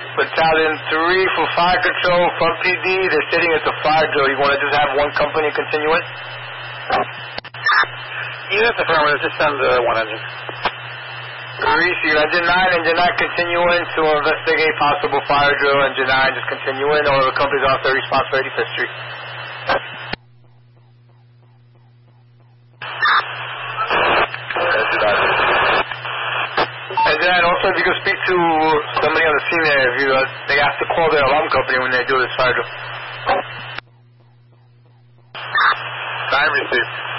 Battalion 3 for fire control from PD. They're sitting at the fire drill. You want to just have one company continue in? Units affirmative, just send one engine. Receive Engine 9. Engine 9 continue in to investigate possible fire drill. Engine 9 just continue in. All the companies off their response for 85th Street. Engine 9, also if you could speak to somebody on the scene there, if you, they have to call their alarm company when they do this fire drill. 9 received.